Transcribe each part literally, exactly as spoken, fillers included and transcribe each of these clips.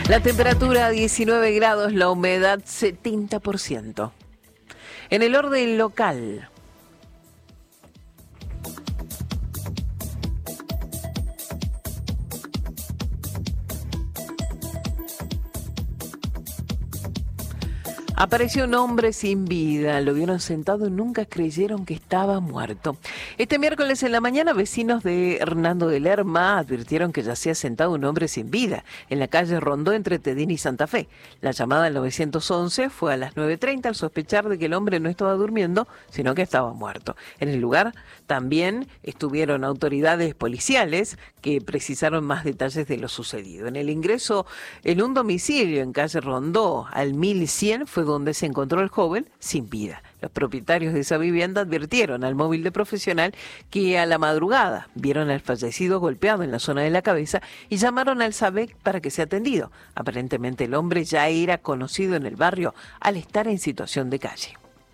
La temperatura diecinueve grados, la humedad setenta por ciento. En el orden local, apareció un hombre sin vida, lo vieron sentado y nunca creyeron que estaba muerto. Este miércoles en la mañana, vecinos de Hernando de Lerma advirtieron que yacía sentado un hombre sin vida en la calle Rondó entre Tedín y Santa Fe. La llamada al nueve once fue a las nueve treinta al sospechar de que el hombre no estaba durmiendo, sino que estaba muerto. En el lugar también estuvieron autoridades policiales que precisaron más detalles de lo sucedido. En el ingreso en un domicilio en calle Rondó al mil cien fue donde se encontró el joven sin vida. Los propietarios de esa vivienda advirtieron al móvil de profesional que a la madrugada vieron al fallecido golpeado en la zona de la cabeza y llamaron al SABEC para que sea atendido. Aparentemente el hombre ya era conocido en el barrio al estar en situación de calle.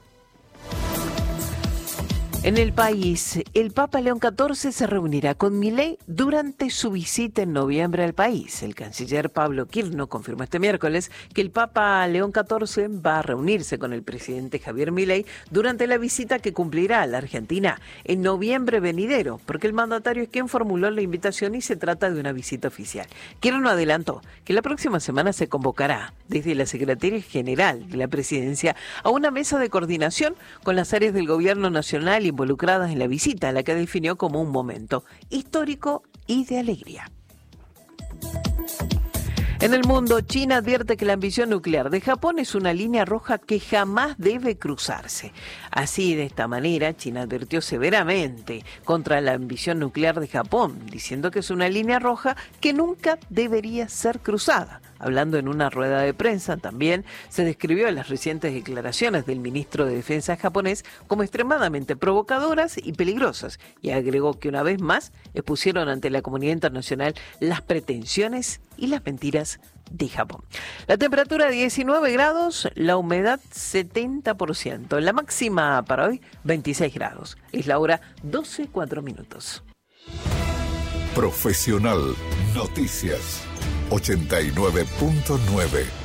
En el país, el Papa León catorce se reunirá con Milei durante su visita en noviembre al país. El canciller Pablo Kirno confirmó este miércoles que el Papa León catorce va a reunirse con el presidente Javier Milei durante la visita que cumplirá a la Argentina en noviembre venidero, porque el mandatario es quien formuló la invitación y se trata de una visita oficial. Kirno adelantó que la próxima semana se convocará desde la Secretaría General de la Presidencia a una mesa de coordinación con las áreas del Gobierno Nacional y involucradas en la visita, la que definió como un momento histórico y de alegría. En el mundo, China advierte que la ambición nuclear de Japón es una línea roja que jamás debe cruzarse. Así, de esta manera, China advirtió severamente contra la ambición nuclear de Japón, diciendo que es una línea roja que nunca debería ser cruzada. Hablando en una rueda de prensa, también se describió las recientes declaraciones del ministro de Defensa japonés como extremadamente provocadoras y peligrosas, y agregó que una vez más expusieron ante la comunidad internacional las pretensiones y las mentiras de Japón. La temperatura diecinueve grados, la humedad setenta por ciento. La máxima para hoy veintiséis grados. Es la hora doce, cuatro minutos. Profesional Noticias ochenta y nueve punto nueve.